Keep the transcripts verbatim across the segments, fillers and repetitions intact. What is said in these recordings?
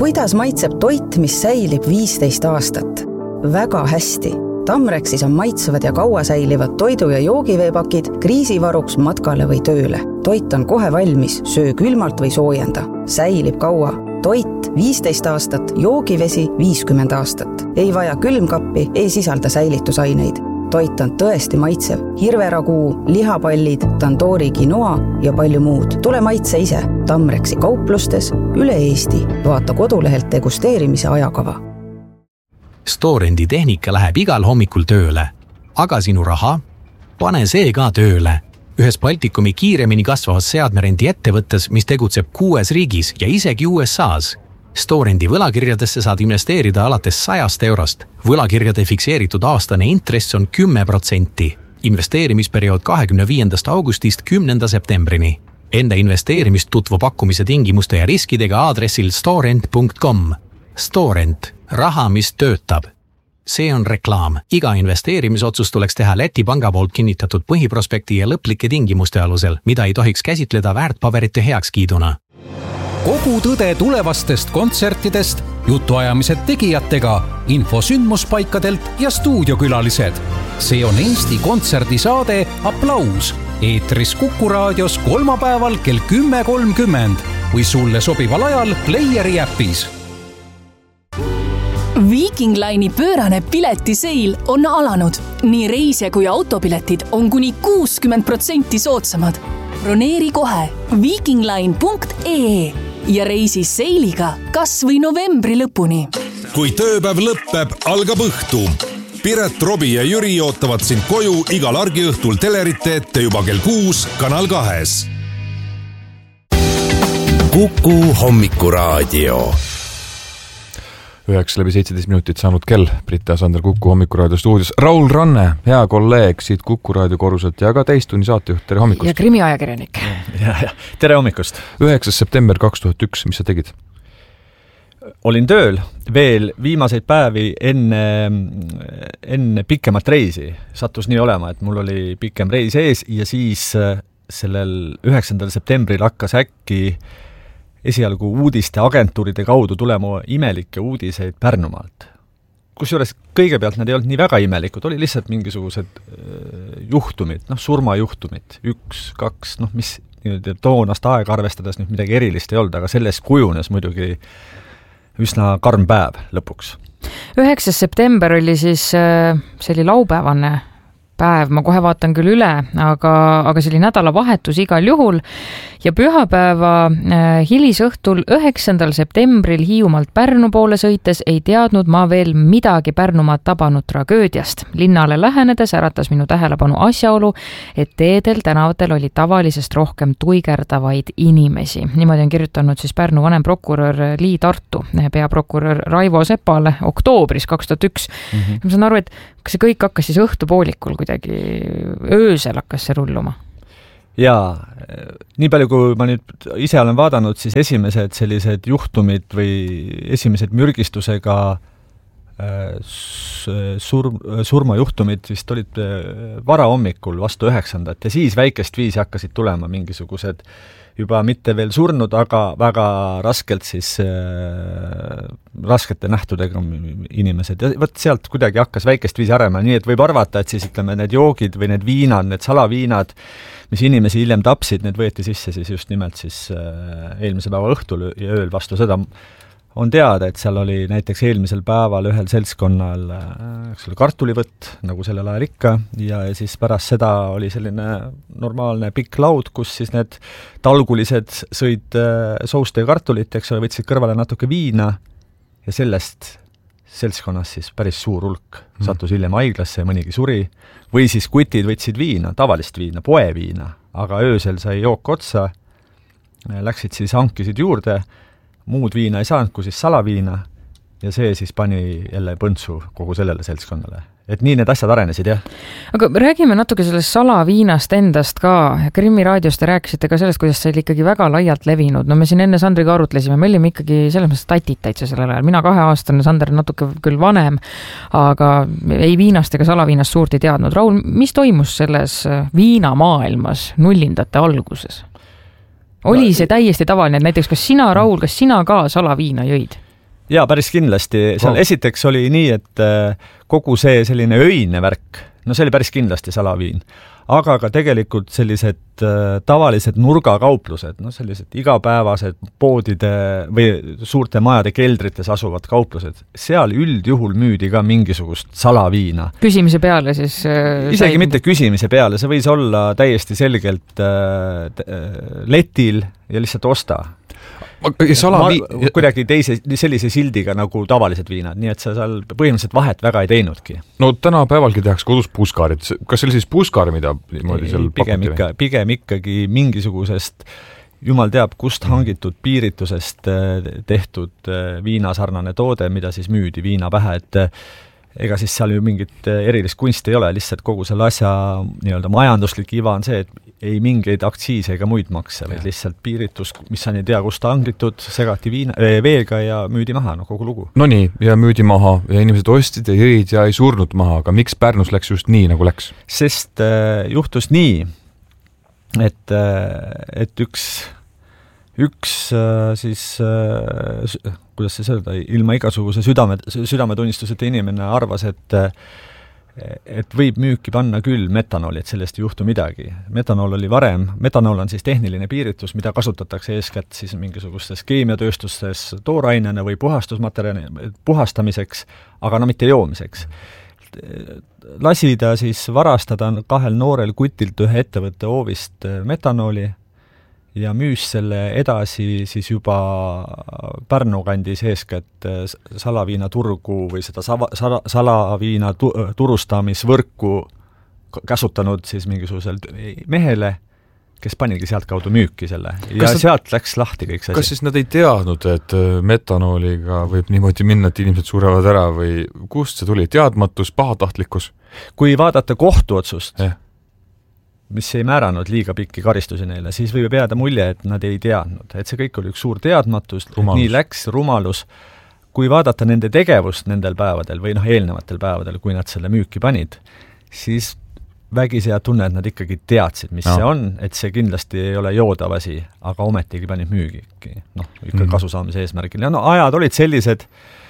Kuidas maitseb toit, mis säilib viisteist aastat? Väga hästi. Tamrexis on maitsevad ja kaua säilivad toidu- ja joogiveepakid kriisivaruks matkale või tööle. Toit on kohe valmis, söö külmalt või soojenda. Säilib kaua. Toit viisteist aastat, joogivesi viiskümmend aastat. Ei vaja külmkappi, ei sisalda säilitusaineid. Toit on tõesti maitsev. Hirveraguu, lihapallid, tandoori quinoa ja palju muud. Tule maitse ise. Tamrexi kauplustes üle Eesti. Vaata kodulehelt degusteerimise ajakava. Storendi tehnika läheb igal hommikul tööle. Aga sinu raha? Pane see ka tööle. Ühes Baltikumi kiiremini kasvavas seadmerendi ettevõttes, mis tegutseb kuues riigis ja isegi U S A's. Storendi võlakirjadesse saad investeerida alates sajast eurost. Võlakirjade fikseeritud aastane intress on kümme protsenti. Investeerimisperiood kahekümne viiendast augustist kümnenda septembrini. Enda investeerimist tutvu pakkumise tingimuste ja riskidega aadressil storent punkt com. Storent. Raha, mis töötab. See on reklaam. Iga investeerimisotsus tuleks teha Läti panga poolt kinnitatud põhiprospekti ja lõplike tingimuste alusel, mida ei tohiks käsitleda väärtpaberite heakskiiduna. Kogu tõde tulevastest kontsertidest, jutuajamised tegijatega, info sündmuspaikadelt ja stuudiokülalised. See on Eesti kontserdisaade Applaus. Eetris Kuku raadios kolmapäeval kell kümme kolmkümmend või sulle sobival ajal Playeri äpis. Viking Line'i pöörane piletiseil on alanud. Nii reisija kui autopiletid on kuni kuuskümmend protsenti soodsamad. Broneeri kohe vikingline punkt ee ja reisi seiliga kas või novembri lõpuni. Kui tööpäev lõppeb, algab õhtu. Piret, Robi ja Jüri ootavad sind koju igal argiõhtul telerite ette juba kell kuus Kanal kahes. Kuku hommikuraadio. üheksa läbi seitseteist minutit saanud kell. Brit ja Sander Kuku hommikuraadio stuudios. Raul Ranne, hea kolleeg siit Kuku raadio korruselt ja ka teistunni saatejuht. Tere hommikust. Ja krimiajakirjanik. Ja, ja. Tere hommikust. üheksas september kaks tuhat üks, mis sa tegid? Olin tööl veel viimaseid päevi enne, enne pikemat reisi. Sattus nii olema, et mul oli pikem reis ees ja siis sellel üheksandal septembril hakkas äkki esialgu uudiste agentuuride kaudu tulema imelikke uudiseid Pärnumaalt. Kusjuures kõigepealt nad ei olnud nii väga imelikud, oli lihtsalt mingisugused juhtumid, noh, surmajuhtumid, üks, kaks, noh, mis nii, toonast aega arvestades nüüd midagi erilist ei olnud, aga sellest kujunes muidugi üsna karm päev lõpuks. üheksas september oli siis, see oli laupäevane päev, ma kohe vaatan küll üle, aga, aga see oli nädalavahetus igal juhul ja pühapäeva hilisõhtul üheksandal septembril Hiiumaalt Pärnu poole sõites ei teadnud ma veel midagi Pärnumaad tabanud tragöödiast. Linnale lähenedes äratas minu tähelepanu asjaolu, et teedel tänavatel oli tavalisest rohkem tuigerdavaid inimesi. Niimoodi on kirjutanud siis Pärnu vanemprokurör Lii Tartu, peaprokurör Raivo Sepale oktoobris kaks tuhat üks. Mm-hmm. Ma saan aru, et kas see kõik hakkas siis õhtupoolikul kuidagi öösel hakkas see rulluma? Jaa, nii palju kui ma nüüd ise olen vaadanud, siis esimesed sellised juhtumid või esimesed mürgistusega sur, surmajuhtumid vist olid vara hommikul vastu üheksandat ja siis väikest viisi hakkasid tulema mingisugused juba mitte veel surnud, aga väga raskelt siis äh, raskete nähtudega inimesed. Ja võt sealt kuidagi hakkas väikest viisi arema, nii et võib arvata, et siis ütleme need joogid või need viinad, need salaviinad, mis inimesi hiljem tapsid, need võeti sisse siis just nimelt siis äh, eelmise päeva õhtul ja ööl vastu seda. On teada, et seal oli näiteks eelmisel päeval ühel seltskonnal äh, kartulivõtt, nagu sellel ajal ikka, ja siis pärast seda oli selline normaalne pikk laud, kus siis need talgulised sõid äh, souste ja kartulit, eks ole, võtsid kõrvale natuke viina ja sellest seltskonnas siis päris suur hulk sattus hiljem haiglasse ja mõnigi suri, või siis kutid võtsid viina, tavalist viina, poeviina, aga öösel sai jook otsa, läksid siis hankisid juurde, muud viina ei saanud, kui siis salaviina ja see siis pani jälle põntsu kogu sellele seltskonnale. Et nii need asjad arenesid, jah. Aga räägime natuke sellest salaviinast endast ka. Krimi raadios te rääkisite ka sellest, kuidas see oli ikkagi väga laialt levinud. No me siin enne Sandriga arutlesime, me olime ikkagi selles mõttes tatid täitsa sellel ajal. Mina kaheaastane, Sander natuke küll vanem, aga ei viinast ega salaviinast suurt ei teadnud. Raul, mis toimus selles viinamaailmas nullindate alguses? Oli see täiesti tavaline, et näiteks kas sina, Raul, kas sina ka salaviina jõid? Jaa, päris kindlasti. Seal wow. esiteks oli nii, et kogu see selline öine värk, no see oli päris kindlasti salaviin. Aga ka tegelikult sellised äh, tavalised nurgakauplused, no sellised igapäevased poodide või suurte majade keldrites asuvad kauplused, seal üldjuhul müüdi ka mingisugust salaviina. Küsimise peale siis äh, isegi sai... mitte küsimise peale, see võis olla täiesti selgelt äh, letil ja lihtsalt osta. Salavi... Ma, kuidagi teise, sellise sildiga nagu tavalised viinad, nii et sa seal põhimõtteliselt vahet väga ei teinudki. No tänapäevalgi tehakse kodus puskaarid. Kas see oli siis puskaar, mida niimoodi seal pigem, ikka, pigem ikkagi mingisugusest, jumal teab, kust hangitud piiritusest tehtud viinasarnane toode, mida siis müüdi viina pähe, et ega siis seal ju mingit erilist kunst ei ole, lihtsalt kogu selle asja nii-öelda majanduslik iva on see, et ei mingeid aktsiise ega muid makse, vaid lihtsalt piiritus, mis sa ei tea, kust hangitud, segati viina, veega ja müüdi maha, no kogu lugu. No nii, ja müüdi maha ja inimesed ostid ja jõid ja ei surnud maha, aga miks Pärnus läks just nii, nagu läks? Sest äh, juhtus nii, et, äh, et üks, üks äh, siis, äh, kuidas see öelda, ilma igasuguse südame, südametunnistuseta inimene arvas, et äh, et võib müüki panna küll metanoli, et sellest ei juhtu midagi. Metanool oli varem, metanool on siis tehniline piiritus, mida kasutatakse eeskätt siis mingisugustes keemiatööstustes toorainena või puhastusmaterjali puhastamiseks, aga no mitte joomiseks. Lasi ta siis varastada kahel noorel kutilt ühe ettevõtte hoovist metanooli ja müüs selle edasi siis juba Pärnu kandis eeskätt salaviina turgu või seda sala, sala, salaviina tu, turustamisvõrku käsutanud siis mingisugusel mehele, kes panigi sealt kaudu müüki selle. Ja nad, sealt läks lahti kõik see asi. Kas siis nad ei teadnud, et metanooliga võib niimoodi minna, et inimesed surevad ära või kust see tuli? Teadmatus, pahatahtlikkus? Kui vaadata kohtuotsust, eh. mis ei määranud liiga pikki karistusi neile, siis võib jääda mulje, et nad ei teadnud. Et see kõik oli üks suur teadmatus, nii läks rumalus. Kui vaadata nende tegevust nendel päevadel või noh, eelnevatel päevadel, kui nad selle müüki panid, siis vägisi ja tunne, et nad ikkagi teadsid, mis no. see on, et see kindlasti ei ole joodav asi, aga ometigi panid müügi. Noh, ikka mm. kasusaamise eesmärgil. Ja no ajad olid sellised,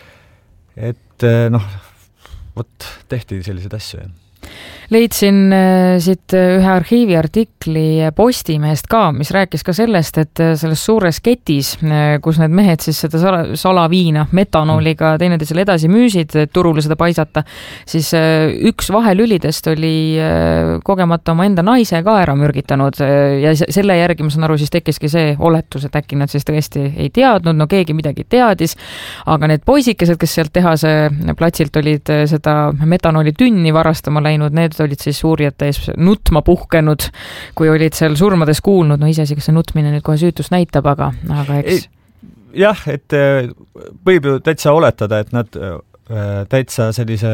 et noh, võt, tehti sellised asju. Leidsin äh, siit ühe arhiiviartikli Postimehest ka, mis rääkis ka sellest, et selles suures ketis, äh, kus need mehed siis seda sala, salaviina metanooliga teineteisele edasi müüsid, turule seda paisata, siis äh, üks vahelülidest oli äh, kogemata oma enda naise ka ära mürgitanud äh, ja selle järgi, ma saan aru, siis tekkiski see oletus, et äkki nad siis tõesti ei teadnud, no keegi midagi teadis, aga need poisikesed, kes sealt tehase platsilt olid äh, seda metanooli tünni varastama läinud, need olid siis uurijate ees nutma puhkenud, kui olid seal surmades kuulnud, no isesi, kas see nutmine nüüd kohe süütust näitab, aga, aga eks... Jah, et võib ju täitsa oletada, et nad täitsa sellise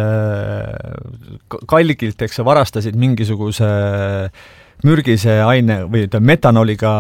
kalgilt, eks varastasid mingisuguse mürgise aine või metanooliga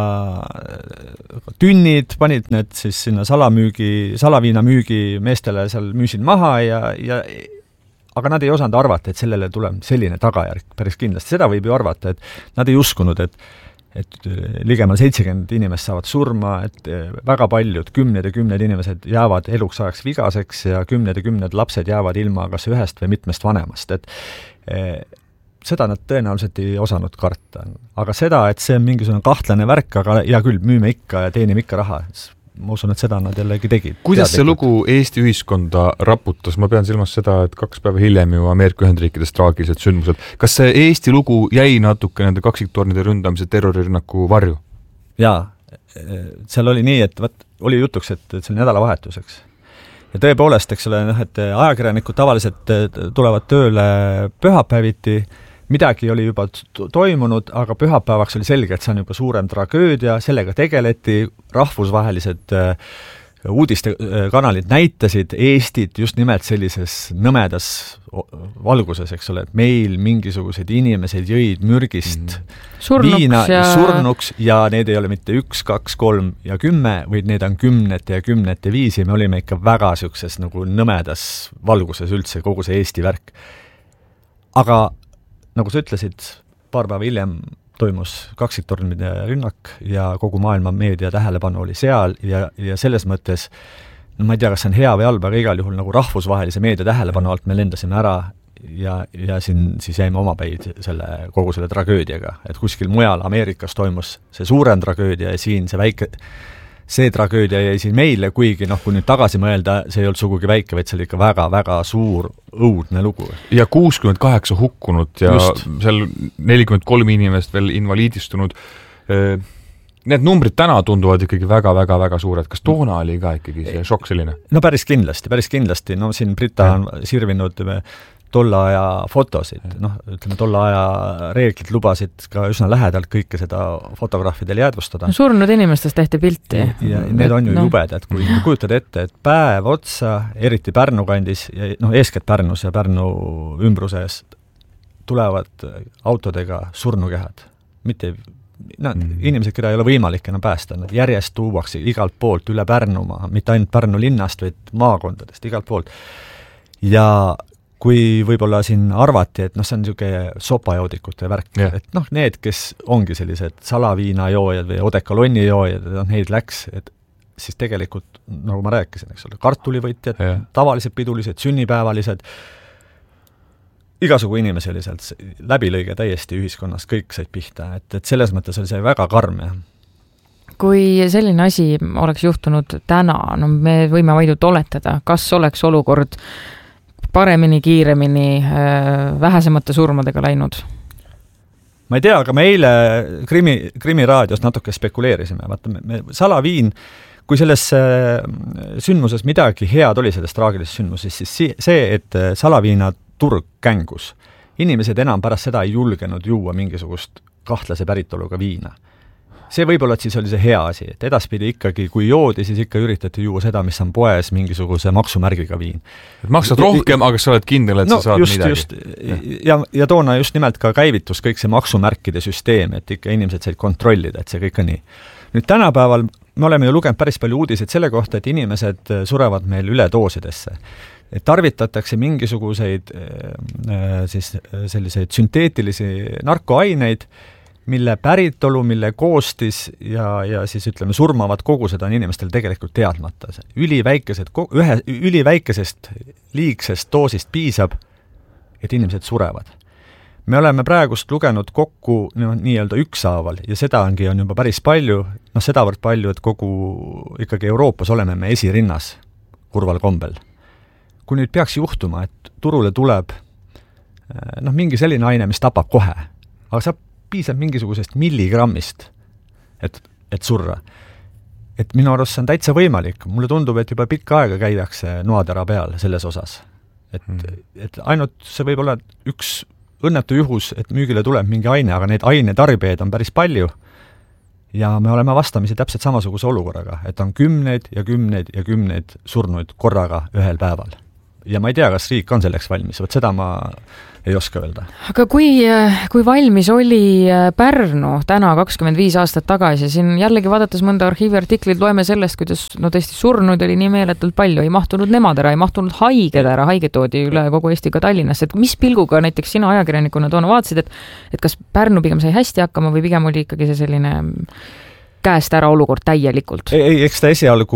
tünnid, panid need siis sinna salamüügi, salaviina müügi meestele seal müüsid maha ja, ja aga nad ei osanud arvata, et sellele tuleb selline tagajärg päris kindlasti. Seda võib ju arvata, et nad ei uskunud, et, et ligemal seitsekümmend inimest saavad surma, et väga paljud, kümned ja kümned inimesed jäävad eluks ajaks vigaseks ja kümned ja kümned lapsed jäävad ilma kas ühest või mitmest vanemast. Et eh, seda nad tõenäoliselt ei osanud karta. Aga seda, et see on mingisugune kahtlane värk, aga hea küll, müüme ikka ja teenime ikka raha, ma usun, et seda nad jällegi tegid. Kuidas see lugu Eesti ühiskonda raputas? Ma pean silmas seda, et kaks päeva hiljem ju Ameerika Ühendriikides traagilised sündmused. Kas see Eesti lugu jäi natuke nende kaksiktornide ründamise terrorirünnaku varju? Jaa, seal oli nii, et võt, oli jutuks, et, et see on nädalavahetuseks. Ja tõepoolest, eks ole, noh, et ajakirjanikud tavaliselt tulevad tööle pühapäeviti, midagi oli juba toimunud, aga pühapäevaks oli selge, et see on juba suurem tragöödia, sellega tegeleti, rahvusvahelised uudistekanalid näitasid Eestit just nimelt sellises nõmedas valguses, eks ole, et meil mingisugused inimesed jõid mürgist surnuks viina ja... surnuks ja need ei ole mitte üks, kaks, kolm ja kümme, vaid need on kümnete ja kümnete viisi, me olime ikka väga siukses nagu nõmedas valguses üldse kogu see Eesti värk. Aga nagu sa ütlesid, paar päeva hiljem toimus kaksiktornide rünnak ja kogu maailma meedia tähelepanu oli seal ja, ja selles mõttes no ma ei tea, kas see on hea või halb, aga igal juhul nagu rahvusvahelise meedia tähelepanu alt me lendasime ära ja, ja siin siis jäime omapäid selle, kogu selle tragöödiaga, et kuskil mujal Ameerikas toimus see suurem tragöödia ja siin see väike, see tragöödia jäi siin meile, kuigi noh, kui nüüd tagasi mõelda, see ei olnud sugugi väike, vaid see oli ikka väga-väga suur õudne lugu. Ja kuuskümmend kaheksa hukkunud ja Just. seal nelikümmend kolm inimest veel invaliidistunud. Need numbrid täna tunduvad ikkagi väga-väga-väga suured. Kas toona oli ka ikkagi see šokk selline? No päris kindlasti, päris kindlasti. No siin Brita on sirvinud tolle aja fotosid. Noh, ütleme, tolle aja reeglid lubasid ka üsna lähedalt kõike seda fotograafidel jäädvustada. No, surnud inimestest tehti pilti. Ja, ja need on ju no. jubedad, kui kujutad ette, et päev otsa, eriti Pärnu kandis, ja, no eeskätt Pärnus ja Pärnu ümbruses tulevad autodega surnukehad. Mitte No, mm. inimesed, keda ei ole võimalik enam päästa, nad järjest tuuakse igalt poolt üle Pärnumaa, mitte ainult Pärnu linnast, vaid maakondadest, igalt poolt. Ja kui võib-olla siin arvati, et noh, see on niisugune sopajoodikute värk, yeah. et noh, need, kes ongi sellised salaviinajoojad või odekolonnijoojad, neid läks, et siis tegelikult, nagu ma rääkisin, eks ole, kartulivõtjad, yeah. tavalised pidulised, sünnipäevalised, igasugu inimesi oli sealt läbilõige täiesti ühiskonnas, kõik said pihta, et, et selles mõttes oli see väga karm. Ja. Kui selline asi oleks juhtunud täna, no me võime vaidult oletada, kas oleks olukord paremini, kiiremini, vähesemate surmadega läinud? Ma ei tea, aga me eile krimi, krimiraadios natuke spekuleerisime. Vaata, me, me, salaviin, kui selles sündmuses midagi head oli sellest traagilisest sündmusest, siis see, et salaviina turg kängus. Inimesed enam pärast seda ei julgenud juua mingisugust kahtlase päritoluga viina. See võib-olla, et siis oli see hea asi, et edaspidi ikkagi, kui joodi, siis ikka üritati juua seda, mis on poes mingisuguse maksumärgiga viin. Et maksad rohkem, aga sa oled kindel, et no, sa saad just, midagi. Just, ja, ja toona just nimelt ka käivitus kõik see maksumärkide süsteem, et ikka inimesed said kontrollida, et see kõik on nii. Nüüd tänapäeval me oleme ju lugenud päris palju uudiseid selle kohta, et inimesed surevad meil üledoosidesse. Et tarvitatakse mingisuguseid siis selliseid sünteetilisi narkoaineid, mille päritolu, mille koostis ja, ja siis ütleme surmavad kogused on inimestel tegelikult teadmata. Üliväikesed, ühe, üliväikesest liigsest doosist piisab, et inimesed surevad. Me oleme praegust lugenud kokku no, nii-öelda ükshaaval ja seda ongi on juba päris palju, noh sedavõrd palju, et kogu ikkagi Euroopas oleme me esirinnas kurval kombel. Kui nüüd peaks juhtuma, et turule tuleb noh, mingi selline aine, mis tapab kohe, aga saab piisab mingisugusest milligrammist, et, et surra. Et minu arust see on täitsa võimalik. Mulle tundub, et juba pikka aega käidakse noatera peal selles osas. Et, hmm. et ainult see võib olla üks õnnetu juhus, et müügile tuleb mingi aine, aga need ainetarbijaid on päris palju ja me oleme vastamisi täpselt samasuguse olukorraga, et on kümneid ja kümneid ja kümneid surnuid korraga ühel päeval. Ja ma ei tea, kas riik on selleks valmis, võt seda ma ei oska öelda. Aga kui, kui valmis oli Pärnu täna kakskümmend viis aastat tagasi, siin jällegi vaadates mõnda arhiiviartiklit loeme sellest, kuidas no tõesti surnud oli nii meeletult palju, ei mahtunud nemad ära, ei mahtunud haiged ära, haiged toodi üle kogu Eesti ka Tallinnasse, et mis pilguga näiteks sina ajakirjanikuna toona vaatasid, et, et kas Pärnu pigem sai hästi hakkama või pigem oli ikkagi see selline käest ära olukord täielikult? Ei, ei, eks ta esialgu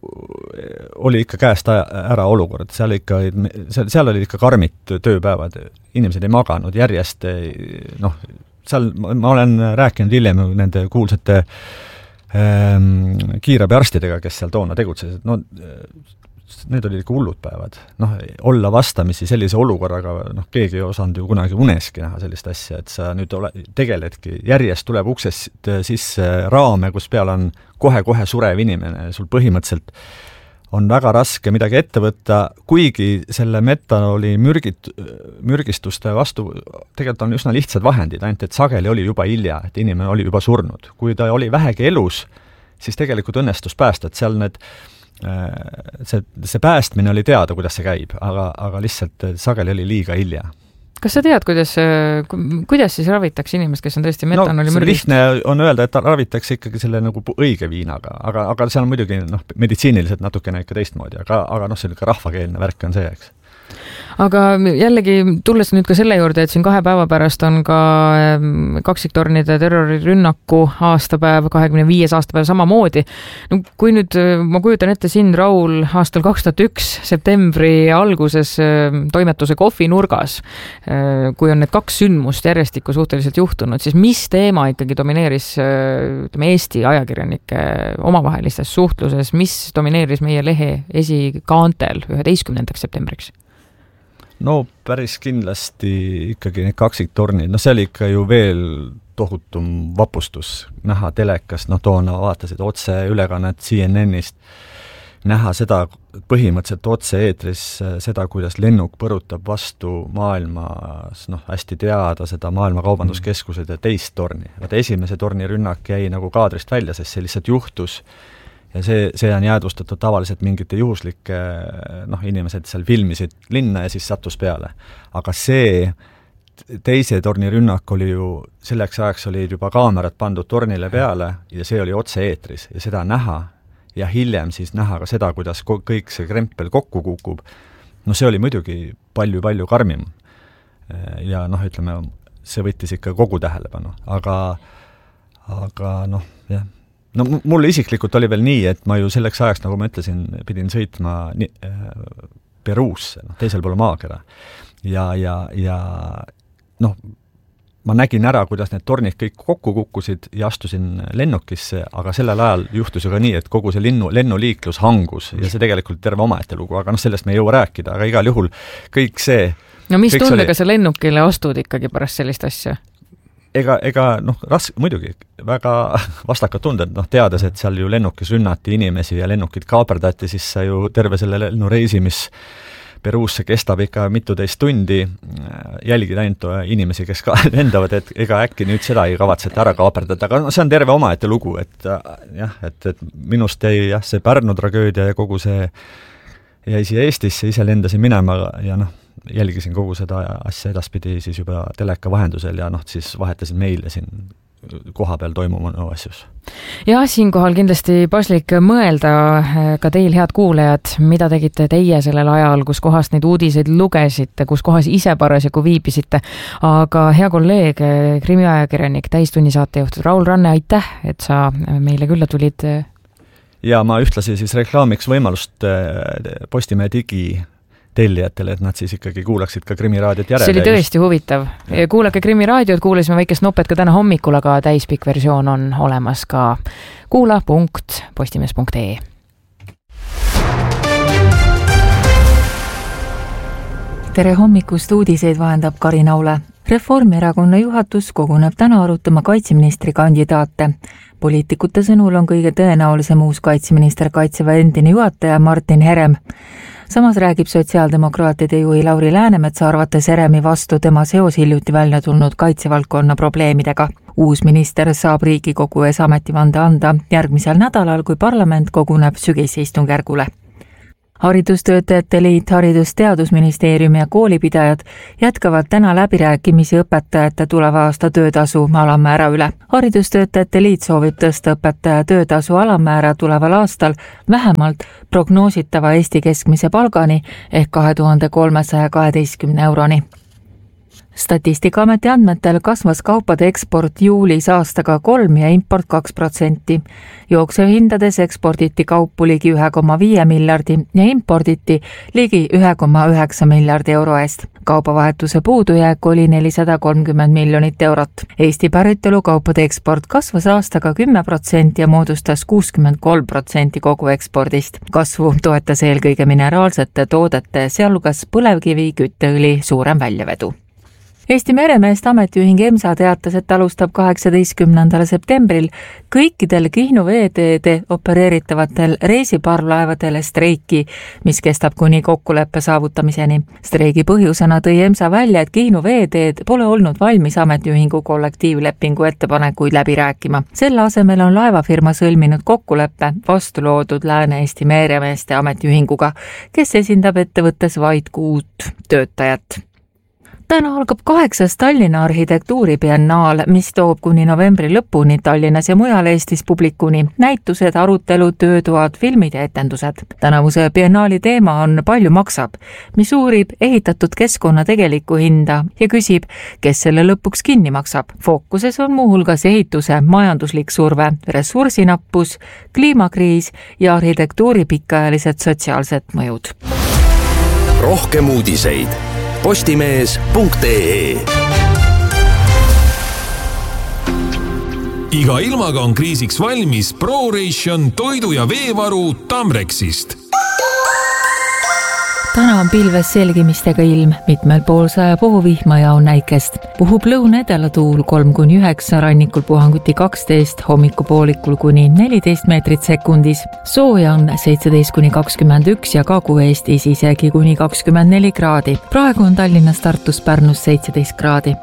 oli ikka käest ära olukord, seal, ikka, seal, seal oli ikka karmid tööpäevad, inimesed ei maganud järjest, noh, seal ma olen rääkinud hiljem nende kuulsate ähm, kiirabiarstidega, kes seal toona tegutsesid, no need olid ikka hullud päevad. Noh, olla vastamisi sellise olukorraga, noh, keegi ei osanud ju kunagi uneski näha sellist asja, et sa nüüd ole, tegeledki, järjest tuleb uksest sisse raame, kus peal on kohe-kohe surev inimene, sul põhimõtteliselt on väga raske midagi ette võtta, kuigi selle metanooli mürgit, mürgistuste vastu tegelikult on üsna lihtsad vahendid, ainult et sageli oli juba hilja, et inimene oli juba surnud. Kui ta oli vähegi elus, siis tegelikult õnnestus päästa, et seal need see, see päästmine oli teada, kuidas see käib, aga, aga lihtsalt sageli oli liiga hilja. Kas sa tead, kuidas, kuidas siis ravitakse inimest, kes on tõesti metanoli no, mürgist? Lihtne on öelda, et ravitakse ikkagi selle nagu õige viinaga, aga, aga seal on muidugi noh, meditsiiniliselt natukene ikka teistmoodi, aga, aga noh, see ka rahvakeelne värk on see, eks. aga jällegi tulles nüüd ka selle juurde, et siin kahe päeva pärast on ka kaksiktornide terrorirünnaku aastapäev, kahekümne viies aastapäev samamoodi. No, kui nüüd ma kujutan ette sind, Raul, aastal kaks tuhat üks septembri alguses toimetuse kohvinurgas, kui on need kaks sündmust järjestikku suhteliselt juhtunud, siis mis teema ikkagi domineeris ütleme, Eesti ajakirjanike omavahelistes suhtluses, mis domineeris meie lehe esikaantel üheteistkümnendaks septembriks? No päris kindlasti ikkagi need kaksiktornid, no see oli ikka ju veel tohutum vapustus näha telekas, noh toona vaatasid otse ülekannet C N N-ist, näha seda põhimõtteliselt otse eetris, seda, kuidas lennuk põrutab vastu maailmas, noh hästi teada seda maailma kaubanduskeskused ja teist torni. Vaata esimese torni rünnak jäi nagu kaadrist välja, sest see lihtsalt juhtus ja see, see on jäädvustatud tavaliselt mingite juhuslike, noh inimesed seal filmisid linna ja siis sattus peale. Aga see teise torni rünnak oli ju, selleks ajaks oli juba kaamerad pandud tornile peale ja see oli otse eetris ja seda näha ja hiljem siis näha ka seda, kuidas kõik see krempel kokku kukub. No see oli muidugi palju-palju karmim. Ja noh, ütleme, see võttis ikka kogu tähelepanu, aga, aga noh, jah. No mulle isiklikult oli veel nii, et ma ju selleks ajaks, nagu ma ütlesin, pidin sõitma ni, äh, Peruusse, no, teisel poole maakera. Ja, ja, ja noh, ma nägin ära, kuidas need tornid kõik kokku kukkusid ja astusin lennukisse, aga sellel ajal juhtus ju ka nii, et kogu see linnu, lennuliiklus hangus ja see tegelikult terve omaette lugu, aga noh, sellest me ei jõua rääkida, aga igal juhul kõik see... No mis tundega oli... sa lennukile astud ikkagi pärast sellist asja? Ega, ega noh, raske, muidugi väga vastakad tunded, noh teades, et seal ju lennukis rünnati inimesi ja lennukid kaaperdati, siis sa ju terve selle lennureisi, mis Peruusse kestab ikka mituteist tundi, jälgid ainult inimesi, kes ka lendavad, et ega äkki nüüd seda ei kavatseta ära kaaperdada, aga no, see on terve omaette lugu, et jah, et, et minust jäi jah, see Pärnu tragöödia ja kogu see jäi siia Eestisse, ise lendasin minema ja noh, jälgisin kogu seda asja edaspidi siis juba teleka vahendusel ja noh, siis vahetasin meile siin koha peal toimuma no asjus. Ja siinkohal kindlasti paslik mõelda ka teil, head kuulajad, mida tegite teie sellel ajal, kus kohast neid uudiseid lugesite, kus kohas ise parasjagu viibisite. Aga hea kolleeg, krimiajakirjanik, täistunni saatejuht Raul Ranne, aitäh, et sa meile külla tulid. Ja ma ühtlasi siis reklaamiks võimalust Postimehe digi tellijatele, et nad siis ikkagi kuulaksid ka Krimiraadiot järele. See oli tõesti huvitav. Kuulake Krimiraadiot, kuulasime väikest nopet ka täna hommikul, aga täispikk versioon on olemas ka kuula punkt postimees punkt ee. Tere hommikust, uudiseid vahendab Karin Aule. Reformierakonna juhatus koguneb täna arutama kaitseministri kandidaate. Poliitikute sõnul on kõige tõenäolisem uus kaitseminister Kaitseväe endine juhataja Martin Herem. Samas räägib sotsiaaldemokraatide juhi Lauri Läänemetsa arvates Heremi vastu tema seos hiljuti välja tulnud kaitsevaldkonna probleemidega. Uus minister saab Riigikogu ees ametivande anda järgmisel nädalal, kui parlament koguneb sügisistungjärgule. Haridustöötajate liit, Haridus-Teadusministeerium ja koolipidajad jätkavad täna läbirääkimisi õpetajate tuleva aasta töötasu alammäära üle. Haridustöötajate liit soovib tõsta õpetaja töötasu alammäära tuleval aastal vähemalt prognoositava Eesti keskmise palgani ehk kahe tuhande kolmesaja kaheteistkümne euroni. Statistikaameti andmetel kasvas kaupade eksport juulis aastaga kolm ja import kaks protsenti. Jooksevhindades eksporditi kaupu ligi ühe koma viie miljardi ja imporditi ligi ühe koma üheksa miljardi euro eest. Kaubavahetuse puudujääk oli nelisada kolmkümmend miljonit eurot. Eesti päritolu kaupade eksport kasvas aastaga kümme protsenti ja moodustas kuuskümmend kolm protsenti kogu ekspordist. Kasvu toetas eelkõige mineraalsete toodete, sealhulgas põlevkivi, kütteõli suurem väljavedu. Eesti meremeeste ametiühing EMSA teatas, et alustab kaheksateistkümnendal septembril kõikidel Kihnu veeteede opereeritavatel reisiparvlaevadele streiki, mis kestab kuni kokkuleppe saavutamiseni. Streigi põhjusena tõi EMSA välja, et Kihnu veeteed pole olnud valmis ametiühingu kollektiivlepingu ettepanekuid läbi rääkima. Selle asemel on laevafirma sõlminud kokkuleppe vastuloodud Lääne-Eesti meremeeste ametiühinguga, kes esindab ettevõttes vaid kuut töötajat. täna algab kaheksas Tallinna arhitektuuribiennaal, mis toob kuni novembri lõpuni Tallinnas ja mujal Eestis publikuni näitused, arutelud, töötoad, filmid ja etendused. Tänavuse biennaali teema on Palju maksab, mis uurib ehitatud keskkonna tegelikku hinda ja küsib, kes selle lõpuks kinni maksab. Fookuses on muuhulgas ehituse majanduslik surve, ressursinappus, kliimakriis ja arhitektuuri pikaajalised sotsiaalsed mõjud. Rohkem uudiseid postimees punkt ee. Iga ilmaga on kriisiks valmis ProRation toidu- ja veevaru Tamrexist. Täna on pilves selgimistega ilm, mitmel pool sajab vihma ja on näikest. Puhub lõuna-edela tuul kolm kuni üheksa, rannikul puhanguti kaksteist, hommikupoolikul kuni neliteist meetrit sekundis. Sooja on seitseteist kuni kakskümmend üks ja Kagu-Eestis isegi kuni kakskümmend neli kraadi. Praegu on Tallinnas, Tartus, Pärnus seitseteist kraadi.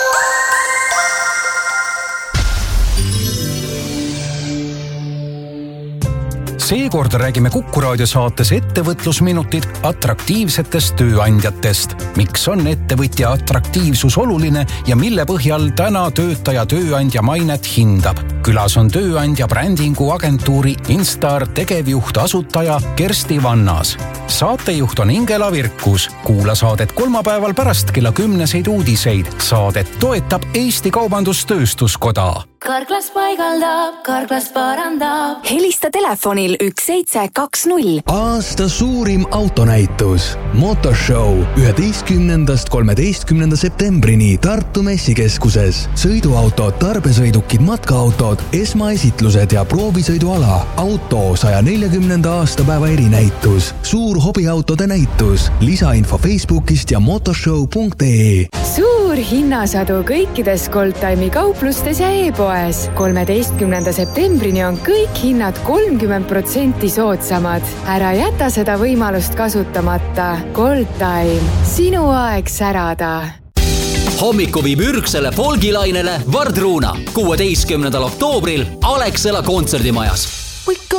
Seekord räägime Kuku Raadio saates ettevõtlusminutid atraktiivsetest tööandjatest. Miks on ettevõtja atraktiivsus oluline ja mille põhjal täna töötaja tööandja mainet hindab? Külas on tööandja brändingu agentuuri Instar tegevjuht asutaja Kersti Vannas. Saatejuht on Ingela Virkus. Kuula saadet kolmapäeval pärast kella kümneseid uudiseid. Saadet toetab Eesti Kaubandus-Tööstuskoda. Karklas paigaldab, Karklas parandab. Helista telefonil üks seitse kaks null. Aasta suurim autonäitus. Motorshow üheteistkümnendast kolmeteistkümnenda septembrini Tartu messikeskuses. Sõiduautod, tarbesõidukid, matkaautod, esmaesitlused ja proovisõiduala. Auto saja neljakümnenda aastapäeva erinäitus. Suur hobiautode näitus. Lisainfo Facebookist ja motorshow punkt ee. Suur hinnasadu kõikides Goldtime'i kauplustes ja e-poes. kolmeteistkümnenda septembrini on kõik hinnad kolmkümmend protsenti soodsamad. Ära jäta seda võimalust kasutamata. Goldtime. Sinu aeg särada. Hommiku viib ürgsele folgilainele Vardruuna kuueteistkümnendal oktoobril Alexela kontserdimajas.